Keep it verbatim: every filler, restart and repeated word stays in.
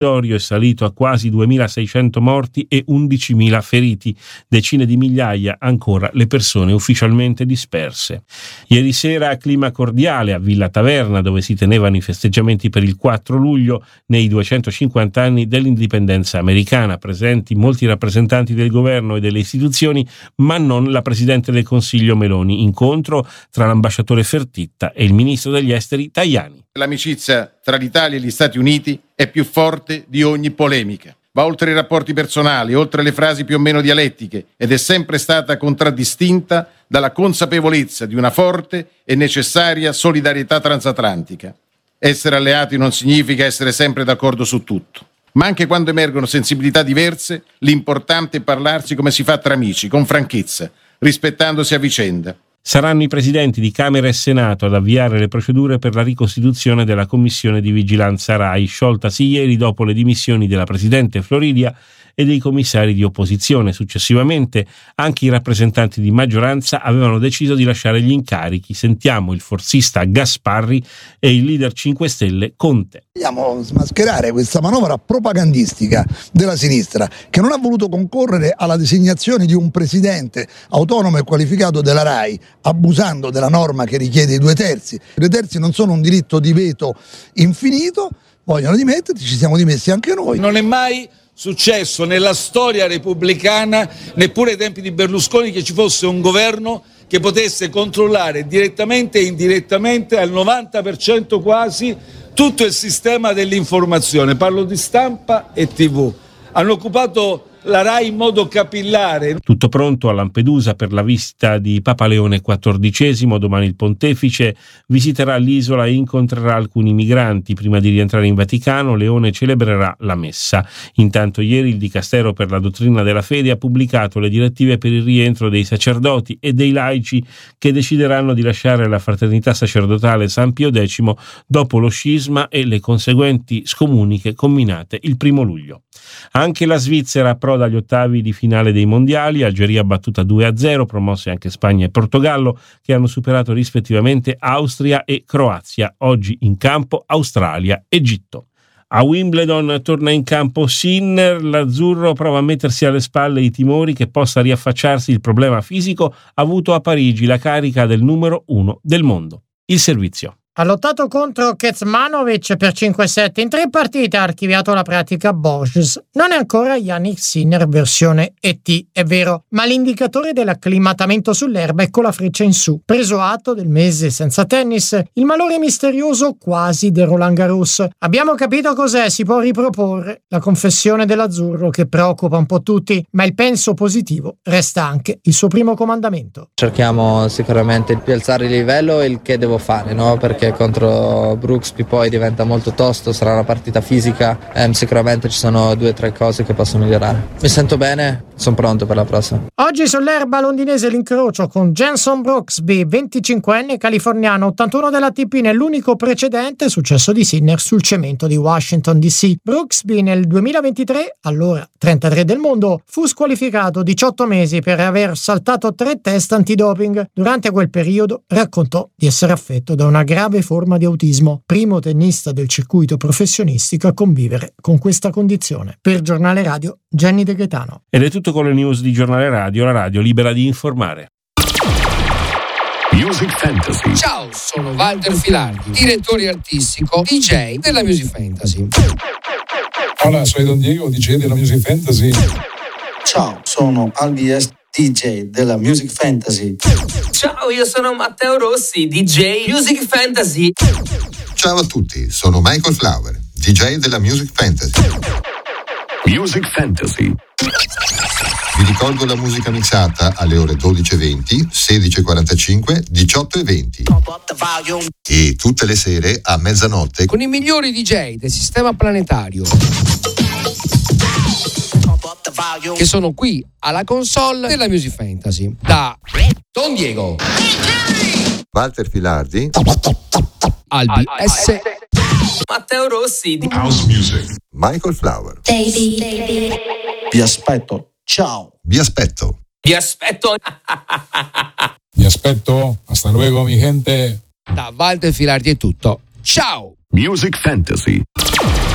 è salito a quasi duemilaseicento morti e undicimila feriti, decine di migliaia ancora le persone ufficialmente disperse. Ieri sera clima cordiale a Villa Taverna, dove si tenevano i festeggiamenti per il quattro luglio nei duecentocinquanta anni dell'indipendenza americana, presenti molti rappresentanti del governo e delle istituzioni, ma non la Presidente del Consiglio Meloni. Incontro tra l'ambasciatore Fertitta e il ministro degli esteri Tajani. L'amicizia tra l'Italia e gli Stati Uniti è più forte di ogni polemica. Va oltre i rapporti personali, oltre le frasi più o meno dialettiche, ed è sempre stata contraddistinta dalla consapevolezza di una forte e necessaria solidarietà transatlantica. Essere alleati non significa essere sempre d'accordo su tutto, ma anche quando emergono sensibilità diverse, l'importante è parlarsi come si fa tra amici, con franchezza, rispettandosi a vicenda. Saranno i presidenti di Camera e Senato ad avviare le procedure per la ricostituzione della Commissione di Vigilanza Rai, scioltasi ieri dopo le dimissioni della Presidente Floridia e dei commissari di opposizione. Successivamente anche i rappresentanti di maggioranza avevano deciso di lasciare gli incarichi. Sentiamo il forzista Gasparri e il leader cinque Stelle Conte. Vogliamo smascherare questa manovra propagandistica della sinistra che non ha voluto concorrere alla designazione di un presidente autonomo e qualificato della Rai, abusando della norma che richiede i due terzi. I due terzi non sono un diritto di veto infinito, vogliono dimetterti, ci siamo dimessi anche noi. Non è mai successo nella storia repubblicana, neppure ai tempi di Berlusconi, che ci fosse un governo che potesse controllare direttamente e indirettamente al novanta per cento quasi tutto il sistema dell'informazione. Parlo di stampa e tivù. Hanno occupato la Rai in modo capillare. Tutto pronto a Lampedusa per la visita di Papa Leone quattordicesimo. Domani il pontefice visiterà l'isola e incontrerà alcuni migranti. Prima di rientrare in Vaticano, Leone celebrerà la messa. Intanto ieri il Dicastero per la dottrina della fede ha pubblicato le direttive per il rientro dei sacerdoti e dei laici che decideranno di lasciare la fraternità sacerdotale San Pio X dopo lo scisma e le conseguenti scomuniche combinate il primo luglio. Anche la Svizzera approda agli ottavi di finale dei mondiali. Algeria battuta due a zero, promosse anche Spagna e Portogallo, che hanno superato rispettivamente Austria e Croazia. Oggi in campo Australia, Egitto. A Wimbledon torna in campo Sinner. L'azzurro prova a mettersi alle spalle i timori che possa riaffacciarsi il problema fisico avuto a Parigi, la carica del numero uno del mondo. Il servizio. Ha lottato contro Kecmanovic per cinque sette in tre partite, ha archiviato la pratica Borges. Non è ancora Jannik Sinner versione E T, è vero, ma l'indicatore dell'acclimatamento sull'erba è con la freccia in su. Preso atto del mese senza tennis, il malore misterioso quasi del Roland Garros. Abbiamo capito cos'è, si può riproporre. La confessione dell'azzurro che preoccupa un po' tutti, ma il penso positivo resta anche il suo primo comandamento. Cerchiamo sicuramente di alzare il livello e il che devo fare, no? Perché che contro Brooksby poi diventa molto tosto, sarà una partita fisica, ehm, sicuramente ci sono due o tre cose che posso migliorare. Mi sento bene, sono pronto per la prossima. Oggi sull'erba londinese l'incrocio con Jenson Brooksby, venticinquenne californiano, ottantuno della T P nell'unico precedente successo di Sinner sul cemento di Washington D C. Brooksby nel duemilaventitré, allora trentatré del mondo, fu squalificato diciotto mesi per aver saltato tre test antidoping. Durante quel periodo raccontò di essere affetto da una grave forma di autismo, primo tennista del circuito professionistico a convivere con questa condizione. Per Giornale Radio, Gianni De Gaetano. Ed è tutto con le news di Giornale Radio, la radio libera di informare. Music Fantasy. Ciao, sono Walter Filardi, direttore artistico D J della Music Fantasy. Hola, soy Don Diego, D J della Music Fantasy. Ciao, sono Albies, D J della Music Fantasy. Ciao, io sono Matteo Rossi, D J Music Fantasy. Ciao a tutti, sono Michael Flower, D J della Music Fantasy. Music Fantasy. Vi ricordo la musica mixata alle ore dodici e venti, sedici e quarantacinque, diciotto e venti. E tutte le sere a mezzanotte con i migliori D J del sistema planetario, che sono qui alla console della Music Fantasy. Da Don Diego, Walter Filardi, Albi S, Matteo Rossi, House Music, Michael Flower. Baby, baby. Vi aspetto, ciao. Vi aspetto. Vi aspetto. Vi aspetto, hasta luego mi gente. Da Walter Filardi è tutto. Ciao. Music Fantasy.